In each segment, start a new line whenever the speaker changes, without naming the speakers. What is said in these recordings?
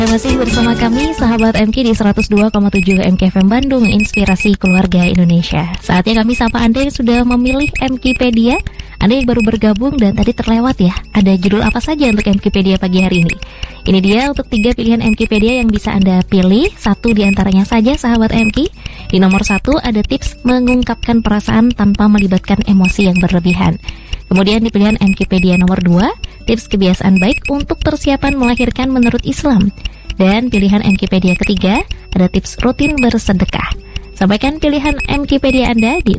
Masih bersama kami sahabat MK di 102,7 MKFM Bandung, Inspirasi Keluarga Indonesia. Saatnya kami sapa Anda yang sudah memilih MKpedia. Anda yang baru bergabung dan tadi terlewat ya, ada judul apa saja untuk MKpedia pagi hari ini? Ini dia untuk 3 pilihan MKpedia yang bisa Anda pilih. Satu di antaranya saja sahabat MK. Di nomor 1 ada tips mengungkapkan perasaan tanpa melibatkan emosi yang berlebihan. Kemudian di pilihan MKpedia nomor 2, tips kebiasaan baik untuk persiapan melahirkan menurut Islam. Dan pilihan MKpedia ketiga, ada tips rutin bersedekah. Sampaikan pilihan MKpedia Anda di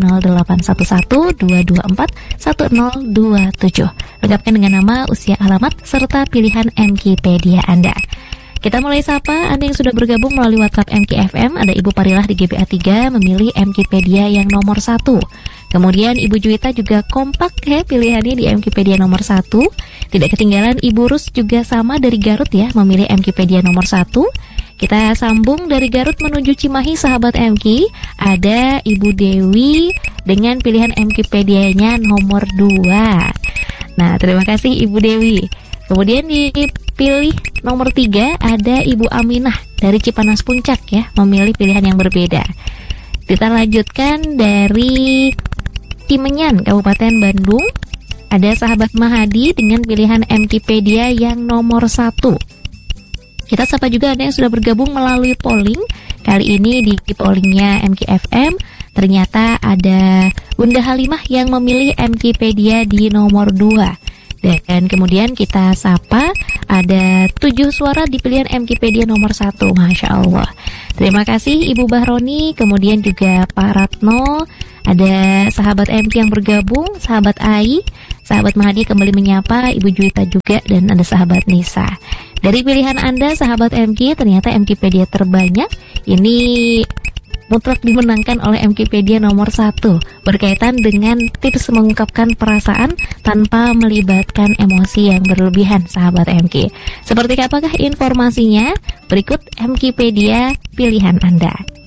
0811-224-1027. Lengkapkan dengan nama, usia, alamat, serta pilihan MKpedia Anda. Kita mulai sapa Anda yang sudah bergabung melalui WhatsApp MKFM. Ada Ibu Parilah di GBA 3 memilih MKpedia yang nomor 1. Kemudian Ibu Juwita juga kompak ya pilihannya di MKpedia nomor 1. Tidak ketinggalan Ibu Rus juga sama dari Garut ya, memilih MKpedia nomor 1. Kita sambung dari Garut menuju Cimahi sahabat MK. Ada Ibu Dewi dengan pilihan MKpedia-nya nomor 2. Nah, terima kasih Ibu Dewi. Kemudian dipilih nomor 3 ada Ibu Aminah dari Cipanas Puncak ya, memilih pilihan yang berbeda. Kita lanjutkan dari Cimenyan, Kabupaten Bandung. Ada sahabat Mahadi dengan pilihan MKpedia yang nomor 1. Kita sapa juga Anda yang sudah bergabung melalui polling. Kali ini di pollingnya MKFM ternyata ada Bunda Halimah yang memilih MKpedia di nomor 2. Dan kemudian kita sapa ada 7 suara di pilihan MKpedia nomor 1. Masya Allah. Terima kasih Ibu Bahroni, kemudian juga Pak Ratno. Ada sahabat MK yang bergabung, sahabat Ai, sahabat Mahadi kembali menyapa, Ibu Juwita juga, dan ada sahabat Nisa. Dari pilihan Anda sahabat MK, ternyata MKpedia terbanyak ini mutlak dimenangkan oleh MKpedia nomor 1, berkaitan dengan tips mengungkapkan perasaan tanpa melibatkan emosi yang berlebihan sahabat MK. Seperti apakah informasinya? Berikut MKpedia pilihan Anda.